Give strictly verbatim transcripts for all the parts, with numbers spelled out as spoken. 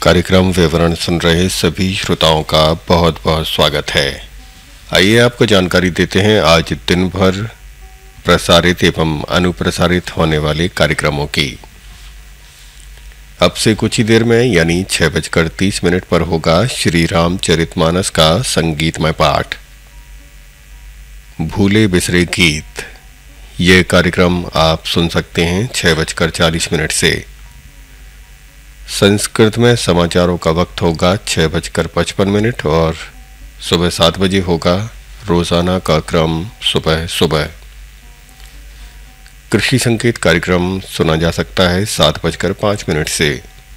कार्यक्रम विवरण सुन रहे सभी श्रोताओं का बहुत बहुत स्वागत है। आइए आपको जानकारी देते हैं आज दिन भर प्रसारित एवं अनुप्रसारित होने वाले कार्यक्रमों की। अब से कुछ ही देर में यानी छह बजकर तीस मिनट पर होगा श्री रामचरितमानस का संगीतमय पाठ, भूले बिसरे गीत। ये कार्यक्रम आप सुन सकते हैं छह बजकर चालीस मिनट से। संस्कृत में समाचारों का वक्त होगा छह बजकर पचपन मिनट और सुबह सात बजे होगा रोजाना का क्रम सुबह सुबह। कृषि संकेत कार्यक्रम सुना जा सकता है सात बजकर पाँच मिनट से।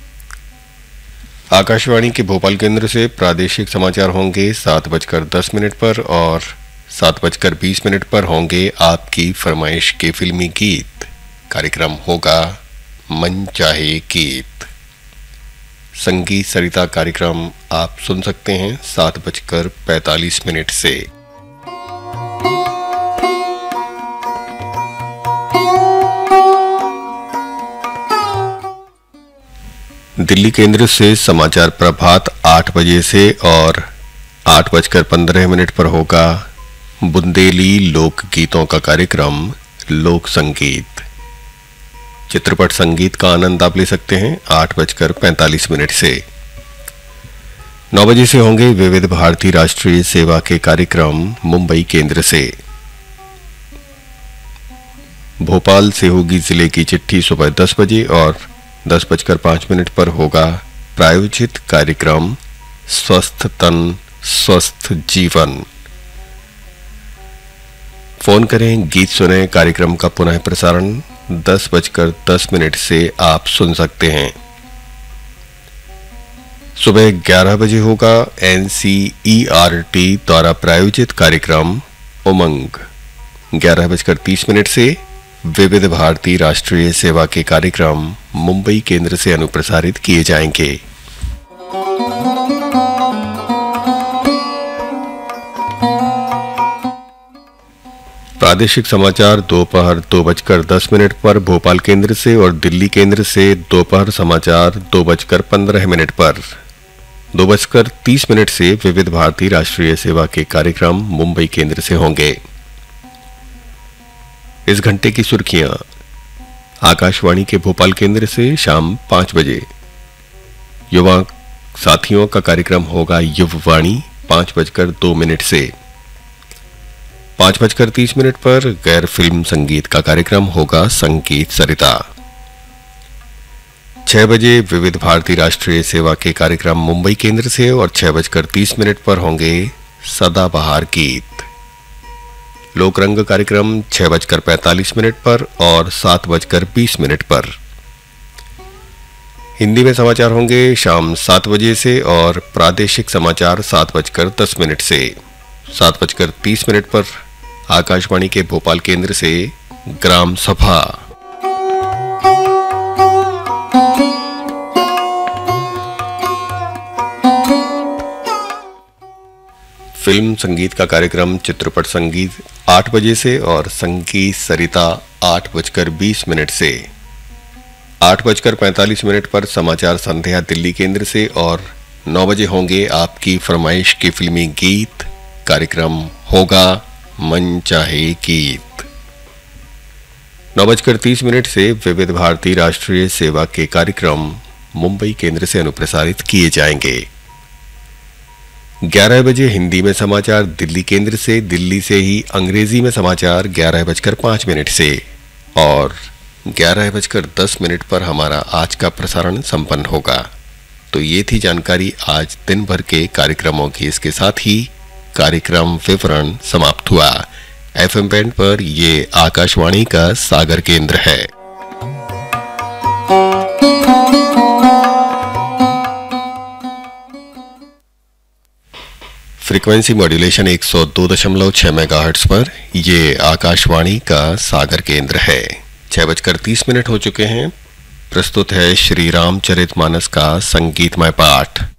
आकाशवाणी के भोपाल केंद्र से प्रादेशिक समाचार होंगे सात बजकर दस मिनट पर और सात बजकर बीस मिनट पर होंगे आपकी फरमाइश के फिल्मी गीत। कार्यक्रम होगा मन चाहे गीत। संगीत सरिता कार्यक्रम आप सुन सकते हैं सात बजकर पैंतालीस मिनट से। दिल्ली केंद्र से समाचार प्रभात आठ बजे से और आठ बजकर पंद्रह मिनट पर होगा बुंदेली लोक गीतों का कार्यक्रम लोक संगीत। चित्रपट संगीत का आनंद आप ले सकते हैं आठ बजकर पैंतालीस मिनट से। नौ बजे से होंगे विविध भारती राष्ट्रीय सेवा के कार्यक्रम मुंबई केंद्र से। भोपाल से होगी जिले की चिट्ठी सुबह दस बजे और दस बजकर पाँच मिनट पर होगा प्रायोजित कार्यक्रम स्वस्थ तन स्वस्थ जीवन। फोन करें, गीत सुने। कार्यक्रम का पुनः प्रसारण दस बजकर दस मिनट से आप सुन सकते हैं। सुबह ग्यारह बजे होगा एनसीईआरटी द्वारा प्रायोजित कार्यक्रम उमंग। ग्यारह बजकर तीस मिनट से विविध भारती राष्ट्रीय सेवा के कार्यक्रम मुंबई केंद्र से अनुप्रसारित किए जाएंगे। प्रादेशिक समाचार दोपहर दो बजकर दस मिनट पर भोपाल केंद्र से और दिल्ली केंद्र से दोपहर समाचार दो बजकर पंद्रह मिनट पर। दो बजकर तीस मिनट से विविध भारती राष्ट्रीय सेवा के कार्यक्रम मुंबई केंद्र से होंगे। इस घंटे की सुर्खियां आकाशवाणी के भोपाल केंद्र से शाम पांच बजे युवा साथियों का कार्यक्रम होगा युववाणी पांच बजकर दो मिनट से। पांच बजकर तीस मिनट पर गैर फिल्म संगीत का कार्यक्रम होगा संगीत सरिता। छह बजे विविध भारती राष्ट्रीय सेवा के कार्यक्रम मुंबई केंद्र से और छह बजकर तीस मिनट पर होंगे सदाबहार गीत। लोकरंग कार्यक्रम छह बजकर पैंतालीस मिनट पर और सात बजकर बीस मिनट पर। हिंदी में समाचार होंगे शाम सात बजे से और प्रादेशिक समाचार सात बजकर दस मिनट से। सात बजकर तीस मिनट पर आकाशवाणी के भोपाल केंद्र से ग्राम सभा। फिल्म संगीत का कार्यक्रम चित्रपट संगीत आठ बजे से और संगीत सरिता आठ बजकर बीस मिनट से। आठ बजकर पैंतालीस मिनट पर समाचार संध्या दिल्ली केंद्र से और नौ बजे होंगे आपकी फरमाइश के फिल्मी गीत। कार्यक्रम होगा मन चाहे गीत। नौ बजकर तीस मिनट से विविध भारती राष्ट्रीय सेवा के कार्यक्रम मुंबई केंद्र से अनुप्रसारित किए जाएंगे। ग्यारह बजे हिंदी में समाचार दिल्ली केंद्र से। दिल्ली से ही अंग्रेजी में समाचार ग्यारह बजकर पाँच मिनट से और ग्यारह बजकर दस मिनट पर हमारा आज का प्रसारण संपन्न होगा। तो ये थी जानकारी आज दिन भर के कार्यक्रमों की। इसके साथ ही कार्यक्रम विवरण समाप्त हुआ। एफएम बैंड पर ये आकाशवाणी का सागर केंद्र है। फ्रीक्वेंसी मॉड्यूलेशन एक सौ दो दशमलव छह मेगाहर्ट्ज पर ये आकाशवाणी का सागर केंद्र है। छह बजकर तीस मिनट हो चुके हैं। प्रस्तुत है श्री रामचरितमानस का संगीतमय पाठ।